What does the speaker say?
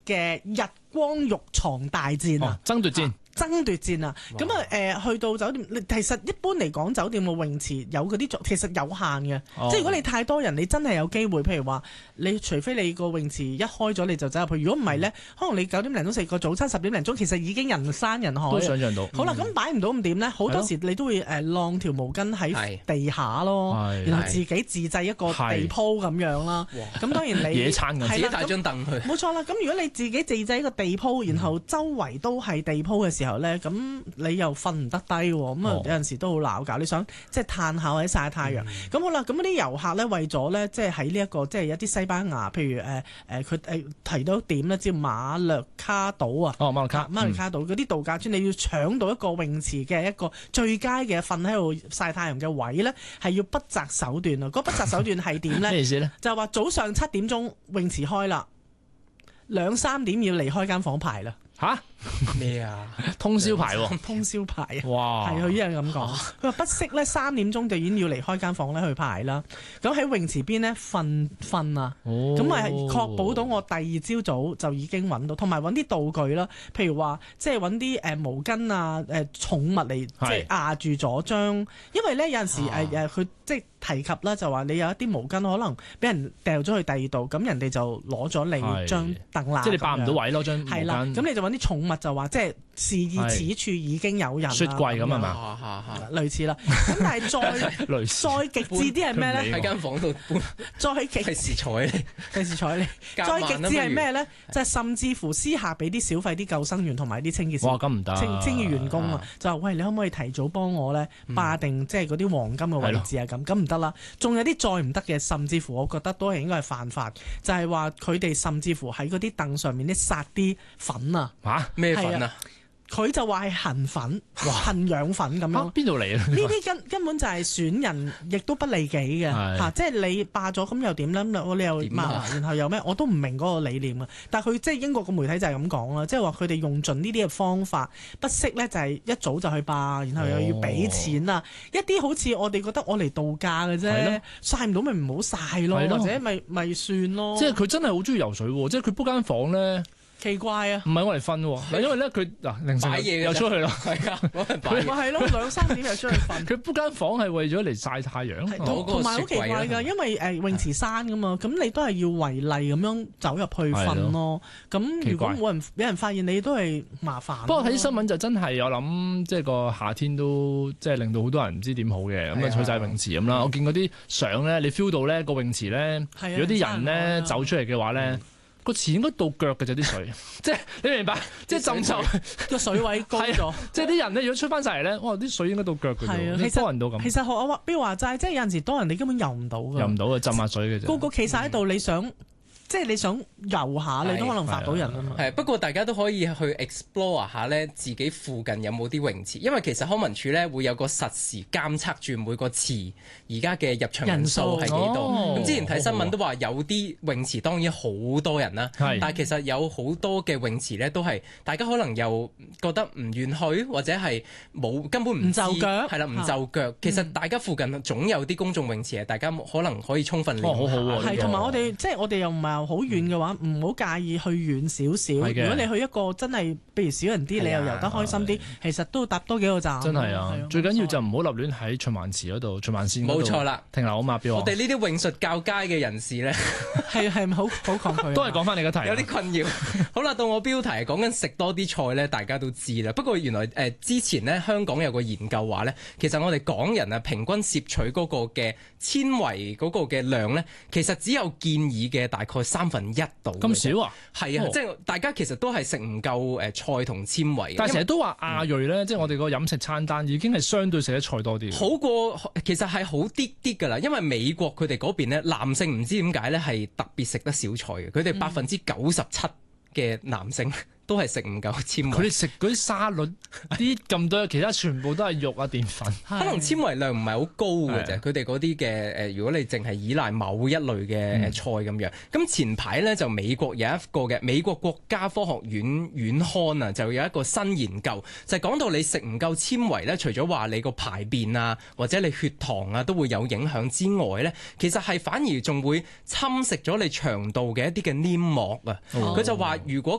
嘅日光浴床大戰啊， 爭奪戰。 爭奪戰啊！咁啊去到酒店，其實一般嚟講，酒店嘅泳池有嗰啲其實有限嘅，即係如果你太多人，你真係有機會，譬如話，你除非你個泳池一開咗你就走入去，如果唔係呢，可能你9點零鐘食個早餐，10點零鐘其實已經人山人海。 都想像到。 好啦，咁擺唔到咁點呢？好多時你都會晾條毛巾喺地下咯，然後自己自製一個地鋪咁樣啦。咁當然你野餐咁， 自己帶張凳去。 冇錯啦，咁如果你自己自製一個地鋪，然後周圍都係地鋪嘅時候呢，咁你又瞓唔得低喎，咁啊有陣時都好鬧搞。你想即係嘆下或者曬太陽，咁好啦。咁啲遊客呢，為咗呢，即係喺呢一個即係一啲西班牙，譬如佢提到點呢，叫馬略卡島啊。 馬略卡島嗰啲度假村，你要搶到一個泳池嘅一個最佳嘅瞓喺度曬太陽嘅位呢，係要不擇手段啊！嗰不擇手段係點呢？ 咩意思呢？ 就係話早上7點鐘泳池開啦，2、3點要離開間房排啦。 吓？ 咩啊？ 通宵排喎， 通宵排啊！ 哇！ 係佢一樣咁講，佢話不惜咧3點鐘就已經要離開間房咧去排啦。咁喺泳池邊咧瞓啊，咁咪確保到我第二朝早就已經揾到，同埋揾啲道具啦，譬如話即係揾啲毛巾啊、寵物嚟即係壓住咗張，因為咧有陣時佢即係提及啦，就話你有一啲毛巾可能俾人掉咗去第二度，咁人哋就攞咗你張凳啦， 即係你霸唔到位咯，張毛巾。 係啦，咁你就揾啲寵物就話即係示意此處已經有人啦， 雪櫃咁係嘛？ 類似啦。咁但係再極致啲係咩咧？ 喺間房度搬， 再極費事睬你， 費事睬你。再極致係咩咧？就係甚至乎私下俾啲小費啲救生員同埋啲清潔師。 哇！咁唔得， 清潔員工啊，就話喂，你可唔可以提早幫我咧霸定即係嗰啲黃金嘅位置啊？咁唔得啦。仲有啲再唔得嘅，甚至乎我覺得都係應該係犯法，就係話佢哋甚至乎喺嗰啲凳上面咧撒啲粉啊！ 咩粉啊？ 佢就話係痕粉、痕氧粉咁樣。 邊度嚟啊？ 呢啲根本就係損人，亦都不利己嘅嚇。即係你霸咗咁又點咧？你又罵，然後又咩？我都唔明嗰個理念啊。但係佢即係英國個媒體就係咁講啦，即係話佢哋用盡呢啲嘅方法，不惜咧就係一早就去霸，然後又要俾錢啊！一啲好似我哋覺得我嚟度假嘅啫，曬唔到咪唔好曬咯，或者咪算咯。 即係佢真係好中意游水喎！即係佢 book 間房咧。 奇怪啊！ 唔係我嚟瞓喎，因為咧佢凌晨擺嘢又出去咯， 係啊， 佢咪係咯，2、3點又出去瞓。 佢 book 間房係為咗嚟曬太陽， 同埋好奇怪㗎，因為泳池山㗎嘛，咁你都係要違例咁樣走入去瞓咯。咁如果冇人俾人發現，你都係麻煩。 不過睇新聞就真係我諗，即係個夏天都即係令到好多人唔知點好嘅，咁啊去晒泳池咁啦。我見嗰啲相咧，你 feel 到咧個泳池咧，如果啲人咧走出嚟嘅話咧。個池應該到腳嘅啫啲水，即係你明白，即係浸就個水位高咗， 即係啲人咧如果出翻晒嚟咧，哇啲水應該到腳嘅啫，多人到咁。 其實我話，比如話齋，即係有陣時多人你根本游唔到㗎， 游唔到嘅浸下水嘅啫。 個個企晒喺度，你想。即係你想遊下，你都可能發到人啊嘛。 係不過大家都可以去 explore 下咧，自己附近有冇啲泳池，因為其實康文署咧會有個實時監測住每個池而家嘅入場人數係幾多。咁之前睇新聞都話有啲泳池當然好多人啦，但係其實有好多嘅泳池咧都係大家可能又覺得唔願去，或者係冇根本唔就腳，係啦唔就腳。其實大家附近總有啲公眾泳池係大家可能可以充分利用。 好好喎， 係同埋我哋即係我哋又唔係。好遠嘅話，唔好介意去遠少少。如果你去一個真係，譬如少人啲，你又游得開心啲，其實都搭多幾個站。 真係啊！最緊要就唔好立亂喺循環池嗰度、循環線嗰度。 冇錯啦， 停留啊嘛，標。 我哋呢啲泳術較佳嘅人士咧， 係好抗拒。 都係講翻你嘅題， 有啲困擾。好啦，到我標題講緊食多啲菜咧，大家都知啦。不過原來之前咧香港有個研究話咧，其實我哋港人啊平均攝取嗰個嘅纖維嗰個嘅量咧，其實只有建議嘅大概1/3度。 咁少啊？ 係啊，即係大家其實都係食唔夠菜同纖維。 但係成日都話亞裔咧，即係我哋個飲食餐單已經係相對食得菜多啲。 好過其實係好啲㗎啦，因為美國佢哋嗰邊咧男性唔知點解咧係特別食得少菜嘅，佢哋97%嘅男性。都係食唔夠纖維。 佢哋食嗰啲沙律啲咁多，其他全部都係肉啊澱粉。 可能纖維量唔係好高嘅啫。佢哋嗰啲嘅如果你淨係依賴某一類嘅菜咁樣。咁前排咧就美國有一個嘅美國國家科學院院刊啊，就有一個新研究，就係講到你食唔夠纖維咧，除咗話你個排便啊或者你血糖啊都會有影響之外咧，其實係反而仲會侵蝕咗你腸道嘅一啲嘅黏膜啊。佢就話如果